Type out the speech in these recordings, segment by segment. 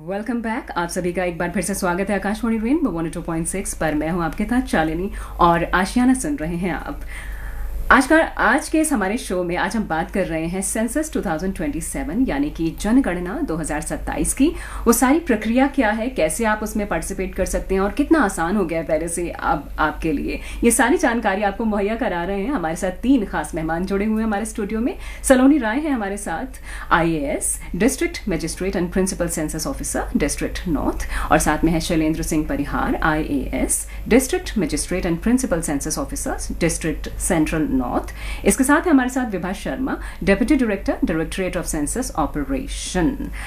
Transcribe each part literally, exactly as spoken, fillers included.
Welcome back. आप सभी का एक बार फिर से स्वागत है Akashvani rainbow one O two point six पर। मैं हूं आपके साथ शालिनी और आशियाना सुन रहे हैं आप। आज का आज के इस हमारे शो में आज हम बात कर रहे हैं सेंसस दो हज़ार सत्ताईस यानी कि जनगणना दो हज़ार सत्ताईस की। वो सारी प्रक्रिया क्या है, कैसे आप उसमें पार्टिसिपेट कर सकते हैं और कितना आसान हो गया है पहले से अब आपके लिए, ये सारी जानकारी आपको मुहैया करा रहे हैं। हमारे साथ तीन खास मेहमान जुड़े हुए हैं हमारे स्टूडियो में। सलोनी राय है हमारे साथ, आई A S district magistrate and principal census officer district north, और साथ में है शैलेंद्र सिंह परिहार, आई A S district magistrate and principal census officer district central north. इसके साथ है हमारे साथ Vibha Sharma, deputy director directorate of census operation.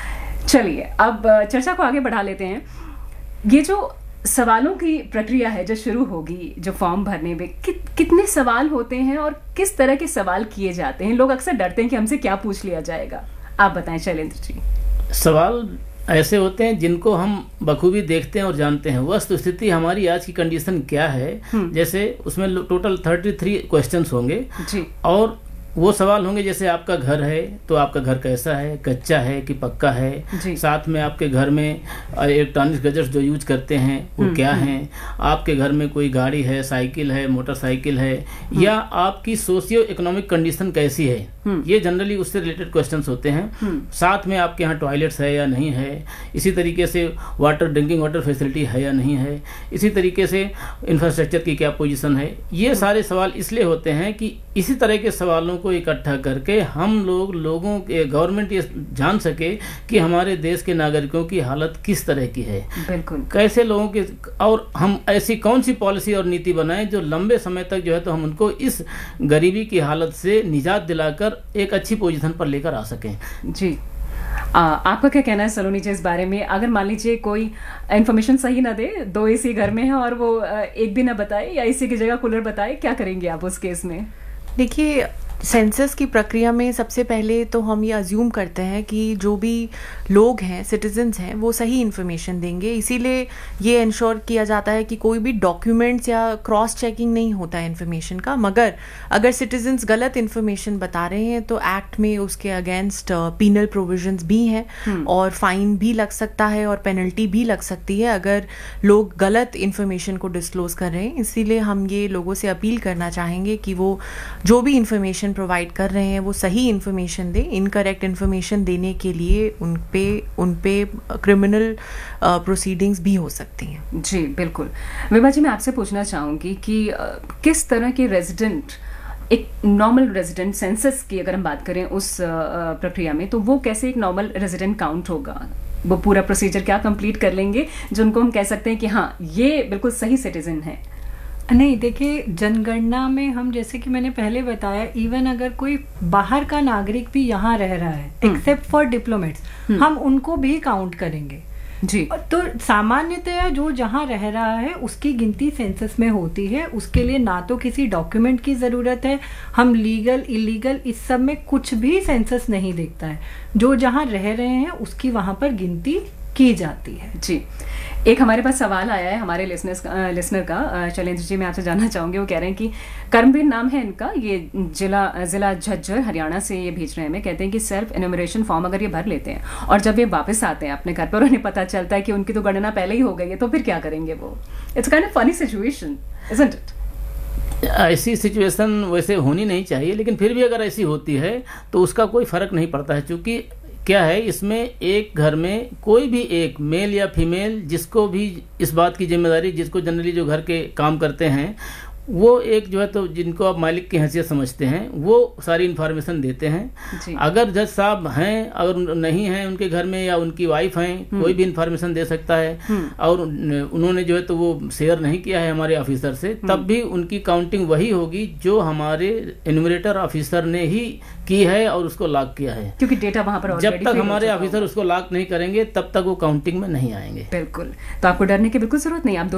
चलिए अब चर्चा को आगे बढ़ा लेते हैं। ये जो सवालों की प्रक्रिया है जो शुरू होगी, जो फॉर्म भरने में कि, कितने सवाल होते हैं और किस तरह के सवाल किए जाते हैं? लोग अक्सर डरते हैं कि हमसे क्या पूछ लिया जाएगा। आप बताएं शैलेंद्र जी। सवाल ऐसे होते हैं जिनको हम बखूबी देखते हैं और जानते हैं। वस्तुस्थिति हमारी आज की कंडीशन क्या है, जैसे उसमें टोटल तैंतीस क्वेश्चंस होंगे जी। और वो सवाल होंगे जैसे आपका घर है तो आपका घर कैसा है, कच्चा है कि पक्का है, साथ में आपके घर में इलेक्ट्रॉनिक गैजेट्स जो यूज करते हैं वो क्या हैं, आपके घर में कोई गाड़ी है, साइकिल है, मोटरसाइकिल है, या आपकी सोशियो इकोनॉमिक कंडीशन कैसी है, ये जनरली उससे रिलेटेड क्वेश्चंस होते हैं। साथ में आपके यहाँ टॉयलेट्स है या नहीं है, इसी तरीके से वाटर ड्रिंकिंग वाटर फैसिलिटी है या नहीं है, इसी तरीके से इंफ्रास्ट्रक्चर की क्या पोजीशन है। ये सारे सवाल इसलिए होते हैं कि इसी तरह के सवालों को इकट्ठा करके हम लोग लोगों के गवर्नमेंट ये जान सके कि हमारे देश के नागरिकों की हालत किस तरह की है, बिल्कुल कैसे लोगों के, और हम ऐसी कौन सी पॉलिसी और नीति बनाएं जो लंबे समय तक जो है तो हम उनको इस गरीबी की हालत से निजात दिलाकर एक अच्छी पोजीशन पर लेकर आ सकें। जी आ, आपका क्या कहना है सलोनी जी इस बारे में? अगर मान लीजिए कोई इन्फॉर्मेशन सही ना दे, दो एसी घर में है और वो एक भी ना बताए या एसी की जगह कूलर बताए, क्या करेंगे आप उस केस में? देखिए, सेंसस की प्रक्रिया में सबसे पहले तो हम ये अज्यूम करते हैं कि जो भी लोग हैं, सिटीजन्स हैं, वो सही इन्फॉर्मेशन देंगे। इसीलिए ये इंश्योर किया जाता है कि कोई भी डॉक्यूमेंट्स या क्रॉस चेकिंग नहीं होता है इन्फॉर्मेशन का। मगर अगर सिटीजन्स गलत इन्फॉर्मेशन बता रहे हैं तो एक्ट में उसके अगेंस्ट पीनल प्रोविजंस भी हैं और फाइन भी लग सकता है और पेनल्टी भी लग सकती है अगर लोग गलत इन्फॉर्मेशन को डिस्क्लोज कर रहे हैं। इसीलिए हम ये लोगों से अपील करना चाहेंगे कि वो जो भी इन्फॉर्मेशन प्रोवाइड कर रहे हैं वो सही इन्फॉर्मेशन दें। इनकरेक्ट इन्फॉर्मेशन देने के लिए उन पे उन पे क्रिमिनल प्रोसीडिंग्स भी हो सकती हैं। जी बिल्कुल। विभा जी, मैं आपसे पूछना चाहूँगी कि uh, किस तरह के रेजिडेंट, एक नॉर्मल रेजिडेंट सेंसस की अगर हम बात करें उस uh, प्रक्रिया में, तो वो कैसे एक नॉर्मल रेजिडेंट काउंट होगा? वो पूरा प्रोसीजर क्या कंप्लीट कर लेंगे जिनको हम कह सकते हैं कि हाँ ये बिल्कुल सही सिटीजन है? नहीं, देखिए, जनगणना में हम, जैसे कि मैंने पहले बताया, इवन अगर कोई बाहर का नागरिक भी यहाँ रह रहा है एक्सेप्ट फॉर डिप्लोमेट्स, हम उनको भी काउंट करेंगे जी। तो सामान्यतः जो जहाँ रह रहा है उसकी गिनती सेंसस में होती है। उसके लिए ना तो किसी डॉक्यूमेंट की ज़रूरत है, हम लीगल इलीगल इस सब में कुछ भी सेंसस नहीं देखता है। जो जहाँ रह रहे हैं उसकी वहाँ पर गिनती की जाती है जी। एक हमारे पास सवाल आया है हमारे लिसनर्स लिसनर का। शैलेंद्र जी, मैं आपसे जानना चाहूंगी। वो कह रहे हैं कि कर्मवीर नाम है इनका, ये जिला जिला झज्जर हरियाणा से ये भेज रहे हैं। मैं कहते हैं कि सेल्फ एनुमरेशन फॉर्म अगर ये भर लेते हैं और जब ये वापस आते हैं अपने घर पर, उन्हें पता चलता है कि उनकी तो गणना पहले ही हो गई है, तो फिर क्या करेंगे वो? It's kind of funny situation, isn't it? ऐसी सिचुएशन वैसे होनी नहीं चाहिए, लेकिन फिर भी अगर ऐसी होती है तो उसका कोई फर्क नहीं पड़ता है। क्योंकि क्या है, इसमें एक घर में कोई भी एक मेल या फीमेल, जिसको भी इस बात की जिम्मेदारी, जिसको जनरली जो घर के काम करते हैं वो एक जो है तो जिनको आप मालिक की हैसियत समझते हैं वो सारी इन्फॉर्मेशन देते हैं। अगर जज साहब हैं, अगर नहीं हैं उनके घर में या उनकी वाइफ हैं, कोई भी इन्फॉर्मेशन दे सकता है और उन्होंने जो है तो वो शेयर नहीं किया है हमारे ऑफिसर से, तब भी उनकी काउंटिंग वही होगी जो हमारे एन्यूमरेटर ऑफिसर ने ही की है और उसको लॉक किया है। क्योंकि डेटा वहां पर जब तक हमारे ऑफिसर उसको लॉक नहीं करेंगे तब तक वो काउंटिंग में नहीं आएंगे। बिल्कुल। तो आपको डरने की बिल्कुल जरूरत नहीं। आप